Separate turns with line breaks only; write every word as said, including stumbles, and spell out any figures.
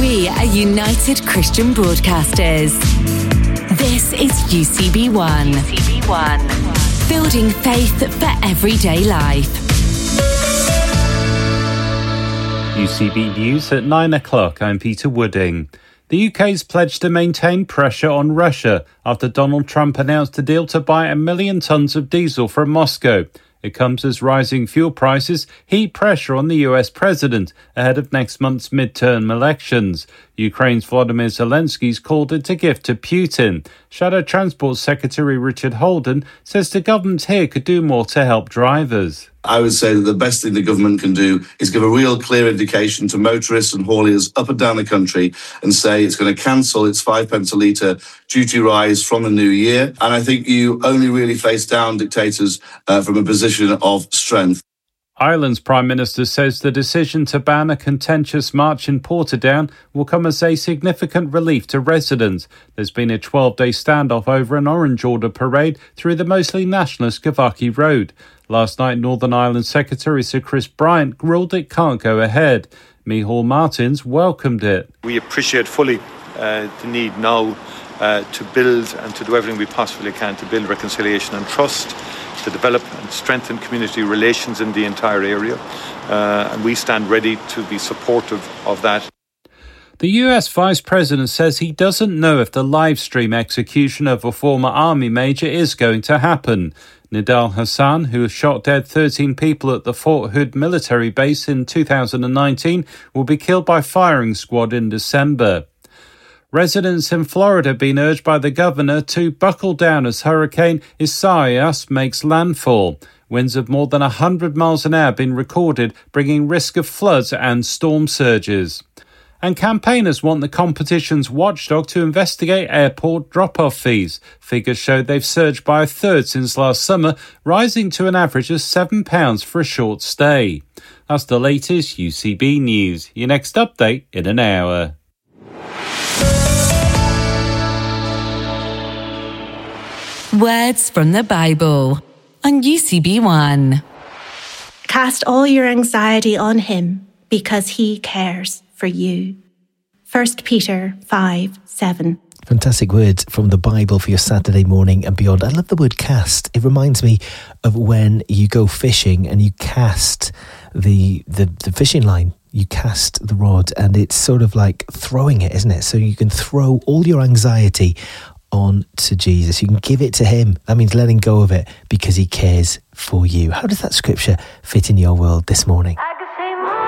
We are United Christian Broadcasters. This is U C B one. U C B one. Building faith for everyday life.
U C B News at nine o'clock. I'm Peter Wooding. The U K's pledged to maintain pressure on Russia after Donald Trump announced a deal to buy a million tonnes of diesel from Moscow. It comes as rising fuel prices heap pressure on the U S president ahead of next month's midterm elections. Ukraine's Volodymyr Zelensky's called it a gift to Putin. Shadow Transport Secretary Richard Holden says the government here could do more to help drivers.
I would say that the best thing the government can do is give a real clear indication to motorists and hauliers up and down the country and say it's going to cancel its five pence a litre duty rise from the new year. And I think you only really face down dictators uh, from a position of strength.
Ireland's Prime Minister says the decision to ban a contentious march in Portadown will come as a significant relief to residents. There's been a twelve-day standoff over an Orange Order parade through the mostly nationalist Gavaki Road. Last night, Northern Ireland Secretary Sir Chris Bryant ruled it can't go ahead. Micheál Martins welcomed it.
We appreciate fully uh, the need now uh, to build and to do everything we possibly can to build reconciliation and trust, to develop and strengthen community relations in the entire area. Uh, and we stand ready to be supportive of that.
The U S Vice President says he doesn't know if the live stream execution of a former army major is going to happen. Nidal Hassan, who shot dead thirteen people at the Fort Hood military base in two thousand nineteen, will be killed by firing squad in December. Residents in Florida have been urged by the governor to buckle down as Hurricane Isaias makes landfall. Winds of more than one hundred miles an hour have been recorded, bringing risk of floods and storm surges. And campaigners want the competition's watchdog to investigate airport drop-off fees. Figures show they've surged by a third since last summer, rising to an average of seven pounds for a short stay. That's the latest U C B News. Your next update in an hour.
Words from the Bible on U C B one.
Cast all your anxiety on him because he cares for you. First Peter five seven.
Fantastic words from the Bible for your Saturday morning and beyond. I love the word cast. It reminds me of when you go fishing and you cast the the, the fishing line. You cast the rod and it's sort of like throwing it, isn't it? So you can throw all your anxiety on to Jesus. You can give it to him. That means letting go of it because he cares for you. How does that scripture fit in your world this morning?